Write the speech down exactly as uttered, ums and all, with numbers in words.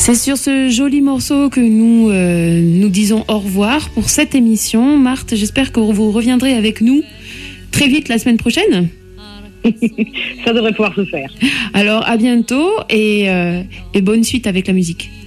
C'est sur ce joli morceau que nous euh, nous disons au revoir pour cette émission. Marthe, j'espère que vous reviendrez avec nous très vite la semaine prochaine. Ça devrait pouvoir se faire. Alors à bientôt et, euh, et bonne suite avec la musique.